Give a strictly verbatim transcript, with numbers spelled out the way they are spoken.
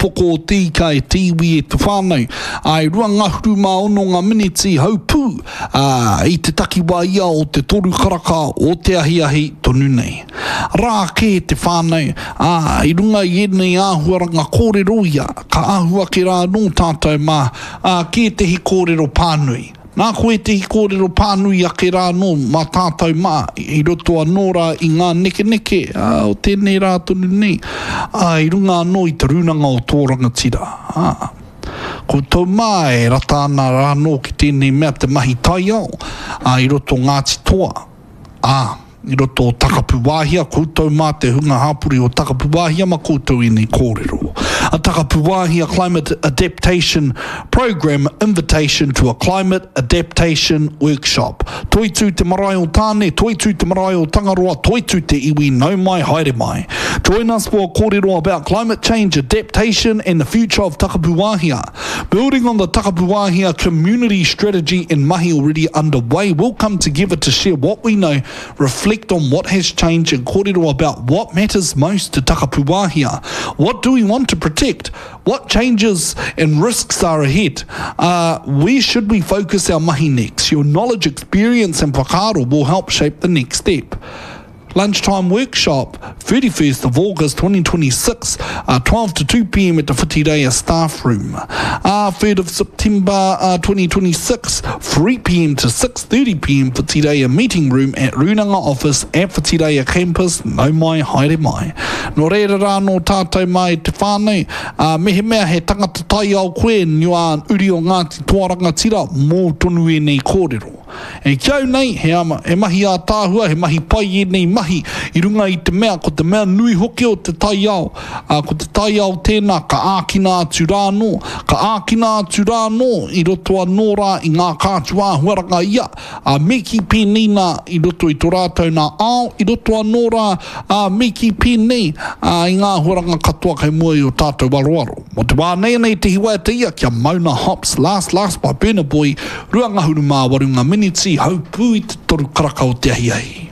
poko o tika e tiwi e te whānau. Ai rua ngahuru mā ono ngā miniti haupū uh, i te takiwa ia o te toru karaka o te ahi ahi tonu nei. Rā ke te whānau, uh, i runga i enei āhuaranga kōrero ia, ka āhua ki rā no tātou mā, uh, ke te hi kōrero pānui. Nā koe te hi kōrero pānui a ke rā no mā tātou mā, i roto anō rā i ngā neke neke, uh, o tēnei rā tonu nei, uh, i runga anō i te runanga o tō rangatira. Uh. Ko tau mā e rata ana rā no ki tēnei mea te mahi tai au, uh, i roto Ngāti Toa. Ah. I roto o Takapuwāhia, koutou mā te hunga hapuri o Takapuwāhia, ma koutou i nei kōrero. A Takapuwāhia Climate Adaptation Program Invitation to a Climate Adaptation Workshop. Toitu te marae o tāne, toitu te marae o Tangaroa, toitu te iwi, nau mai, haere mai. Join us for a kōrero about climate change, adaptation and the future of Takapuwāhia. Building on the Takapuwāhia community strategy and mahi already underway, we'll come together to share what we know, reflect on what has changed and kōrero about what matters most to Takapuwāhia. What do we want to protect? What changes and risks are ahead? Uh, where should we focus our mahi next? Your knowledge, experience and whakaaro will help shape the next step. Lunchtime workshop, thirty-first of August twenty twenty-six, uh, twelve to two p m at the Whitireia staff room. Uh, third of September uh, twenty twenty-six, three p m to six thirty p m Whitireia meeting room at Runanga office at Whitireia campus, nau mai, haere mai. No reira rā no tātou mai te whānau, uh, mehe mea he tangata tai au koe niwa uri o Ngāti Toa rangatira mō tonu e nei kōrero. E kiau nei, he, ama, he mahi a tāhua, he mahi pai e nei mahi, i runga i te mea, ko te mea nui hoki o te tai au, uh, ko te tai au tēnā, ka ākina atu rāno, ka ākina atu rāno, i roto anō rā i ngā kātua huaranga ia, uh, meki pēnina i roto i tō rātou nā ao, i roto anō rā uh, meki pēnei uh, i ngā huaranga katoa kai mua i o tātou waroaro. Mo te wānei nei te hiwa te ia, kia Mauna Hops, Last Last by Burna Boy, rua ngahuru mā warunga miniti, haupū i te toru karaka o te ahi ahi.